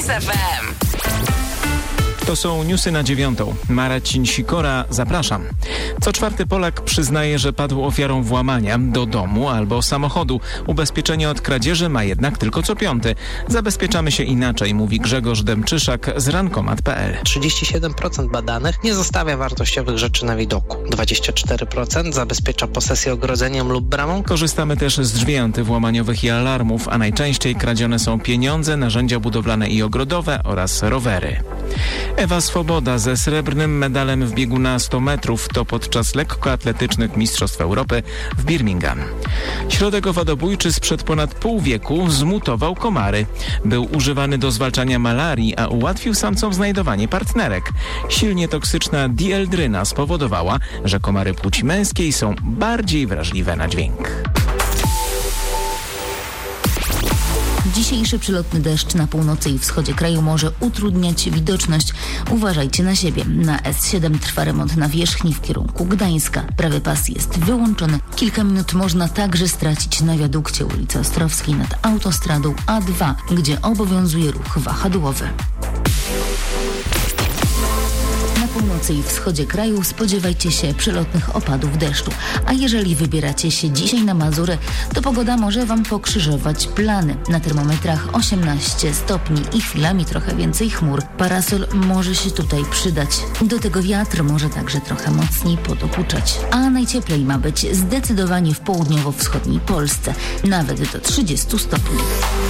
Kiss FM. To są newsy na 9. Marcin Sikora, zapraszam. Co czwarty Polak przyznaje, że padł ofiarą włamania do domu albo samochodu. Ubezpieczenie od kradzieży ma jednak tylko co piąty. Zabezpieczamy się inaczej, mówi Grzegorz Dęczyszak z rankomat.pl. 37% badanych nie zostawia wartościowych rzeczy na widoku. 24% zabezpiecza posesję ogrodzeniem lub bramą. Korzystamy też z drzwi antywłamaniowych i alarmów, a najczęściej kradzione są pieniądze, narzędzia budowlane i ogrodowe oraz rowery. Ewa Swoboda ze srebrnym medalem w biegu na 100 metrów to podczas lekkoatletycznych Mistrzostw Europy w Birmingham. Środek owadobójczy sprzed ponad pół wieku zmutował komary. Był używany do zwalczania malarii, a ułatwił samcom znajdowanie partnerek. Silnie toksyczna dieldryna spowodowała, że komary płci męskiej są bardziej wrażliwe na dźwięk. Dzisiejszy przelotny deszcz na północy i wschodzie kraju może utrudniać widoczność. Uważajcie na siebie. Na S7 trwa remont na wierzchni w kierunku Gdańska. Prawy pas jest wyłączony. Kilka minut można także stracić na wiadukcie ulicy Ostrowskiej nad autostradą A2, gdzie obowiązuje ruch wahadłowy. Na północy i wschodzie kraju spodziewajcie się przelotnych opadów deszczu. A jeżeli wybieracie się dzisiaj na Mazury, to pogoda może Wam pokrzyżować plany. Na termometrach 18 stopni i chwilami trochę więcej chmur. Parasol może się tutaj przydać. Do tego wiatr może także trochę mocniej podokuczać. A najcieplej ma być zdecydowanie w południowo-wschodniej Polsce. Nawet do 30 stopni.